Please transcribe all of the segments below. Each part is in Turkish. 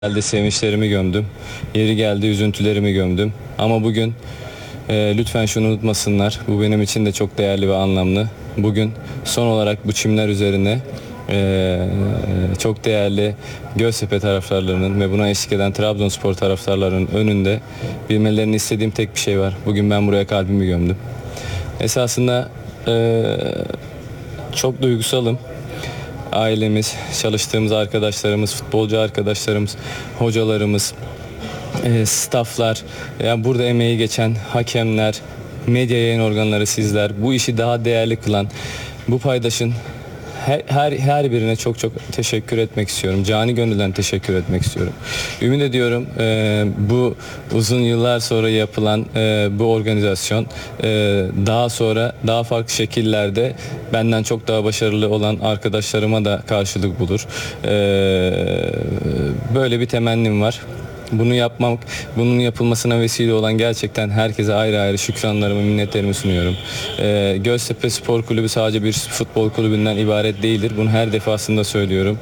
Geldi sevinçlerimi gömdüm. Yeri geldi üzüntülerimi gömdüm. Ama bugün lütfen şunu unutmasınlar. Bu benim için de çok değerli ve anlamlı. Bugün son olarak bu çimler üzerine çok değerli Göztepe taraftarlarının ve buna eşlik eden Trabzonspor taraftarlarının önünde bilmelerini istediğim tek bir şey var. Bugün ben buraya kalbimi gömdüm. Esasında çok duygusalım. Ailemiz, çalıştığımız arkadaşlarımız, futbolcu arkadaşlarımız, hocalarımız, stafflar, yani burada emeği geçen hakemler, medya yayın organları, sizler, bu işi daha değerli kılan bu paydaşın her birine çok teşekkür etmek istiyorum. Cani gönülden teşekkür etmek istiyorum. Ümit ediyorum bu uzun yıllar sonra yapılan bu organizasyon daha sonra daha farklı şekillerde benden çok daha başarılı olan arkadaşlarıma da karşılık bulur. Böyle bir temennim var. Bunu yapmak, bunun yapılmasına vesile olan gerçekten herkese ayrı ayrı şükranlarımı, minnetlerimi sunuyorum. Göztepe Spor Kulübü sadece bir futbol kulübünden ibaret değildir. Bunu her defasında söylüyorum.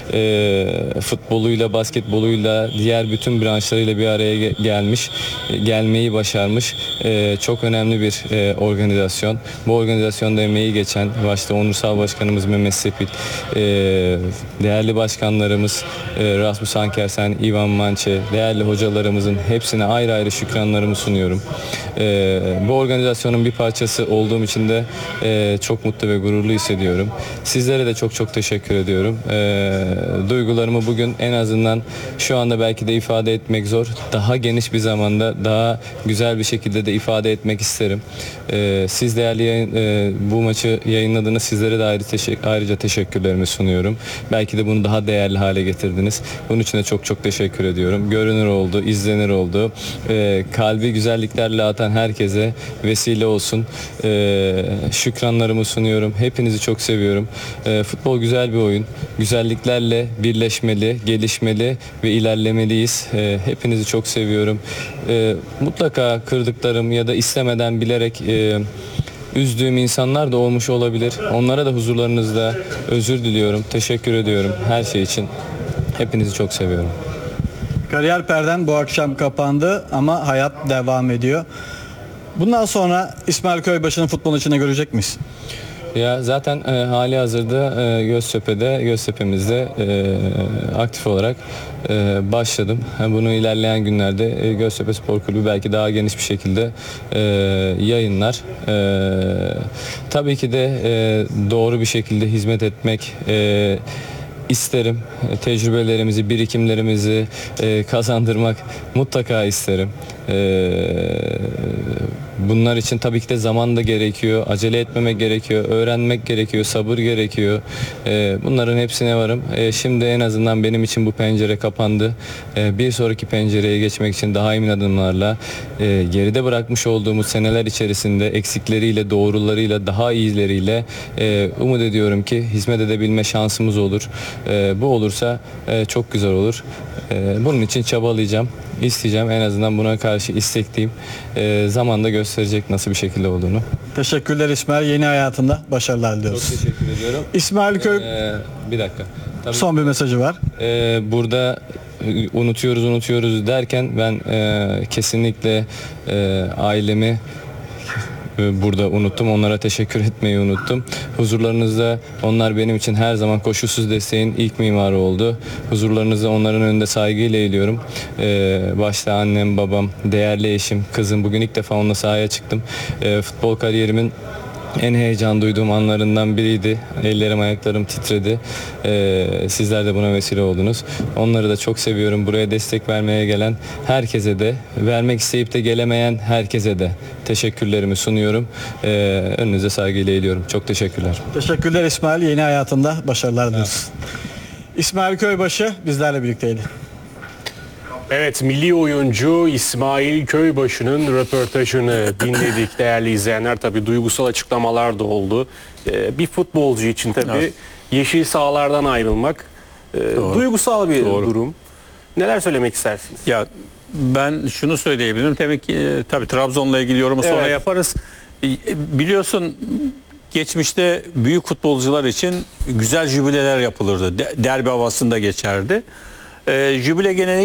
Futboluyla, basketboluyla, diğer bütün branşlarıyla bir araya gelmeyi başarmış. Çok önemli bir organizasyon. Bu organizasyonda emeği geçen, başta Onursal Başkanımız Mehmet Sepil, değerli başkanlarımız Rasmus Ankersen, Ivan Mançe, değerli hocalarımızın hepsine ayrı ayrı şükranlarımı sunuyorum. Bu organizasyonun bir parçası olduğum için de çok mutlu ve gururlu hissediyorum. Sizlere de çok teşekkür ediyorum. Duygularımı bugün en azından şu anda belki de ifade etmek zor. Daha geniş bir zamanda daha güzel bir şekilde de ifade etmek isterim. Siz değerli bu maçı yayınladığınız sizlere de ayrıca teşekkürlerimi sunuyorum. Belki de bunu daha değerli hale getirdiniz. Bunun için de çok teşekkür ediyorum. Görünür oldu, izlenir oldu. Kalbi güzelliklerle atan herkese vesile olsun. Şükranlarımı sunuyorum. Hepinizi çok seviyorum. Futbol güzel bir oyun. Güzelliklerle birleşmeli, gelişmeli ve ilerlemeliyiz. Hepinizi çok seviyorum. Mutlaka kırdıklarım ya da istemeden bilerek üzdüğüm insanlar da olmuş olabilir. Onlara da huzurlarınızda özür diliyorum. Teşekkür ediyorum her şey için. Hepinizi çok seviyorum. Kariyer perden bu akşam kapandı ama hayat devam ediyor. Bundan sonra İsmail Köybaşı'nın futbolun içine görecek miyiz? Ya zaten hali hazırda Göztepe'mizde aktif olarak başladım. Bunu ilerleyen günlerde Göztepe Spor Kulübü belki daha geniş bir şekilde yayınlar. Tabii ki de doğru bir şekilde hizmet etmek isterim. Tecrübelerimizi, birikimlerimizi kazandırmak mutlaka isterim. Bunlar için tabii ki de zaman da gerekiyor, acele etmemek gerekiyor, öğrenmek gerekiyor, sabır gerekiyor. Bunların hepsine varım. Şimdi en azından benim için bu pencere kapandı. Bir sonraki pencereye geçmek için daha emin adımlarla geride bırakmış olduğumuz seneler içerisinde eksikleriyle, doğrularıyla, daha iyileriyle umut ediyorum ki hizmet edebilme şansımız olur. Bu olursa çok güzel olur. Bunun için çabalayacağım, isteyeceğim. En azından buna karşı istekliyim. Zamanda gösterecek nasıl bir şekilde olduğunu. Teşekkürler İsmail. Yeni hayatında başarılar diliyoruz. Çok teşekkür ediyorum. İsmail Köy... Bir dakika. Tabii, son bir mesajı var. burada unutuyoruz derken ben kesinlikle ailemi burada unuttum. Onlara teşekkür etmeyi unuttum. Huzurlarınızda onlar benim için her zaman koşulsuz desteğin ilk mimarı oldu. Huzurlarınızda onların önünde saygıyla eğiliyorum. Başta annem, babam, değerli eşim, kızım. Bugün ilk defa onunla sahaya çıktım. Futbol kariyerimin en heyecan duyduğum anlarından biriydi. Ellerim, ayaklarım titredi. Sizler de buna vesile oldunuz. Onları da çok seviyorum. Buraya destek vermeye gelen herkese de, vermek isteyip de gelemeyen herkese de teşekkürlerimi sunuyorum. Önünüze saygıyla eğiliyorum. Çok teşekkürler. Teşekkürler İsmail. Yeni hayatında başarılar diliyoruz. İsmail Köybaşı bizlerle birlikteydi. Evet, milli oyuncu İsmail Köybaşı'nın röportajını dinledik değerli izleyenler. Tabii duygusal açıklamalar da oldu. Bir futbolcu için tabii evet, yeşil sahalardan ayrılmak duygusal bir durum. Neler söylemek istersiniz? Ya ben şunu söyleyebilirim. Tabii Trabzon'la ilgili yorumu sonra yaparız. Biliyorsun geçmişte büyük futbolcular için güzel jübileler yapılırdı. Derbi havasında geçerdi. Jübile gene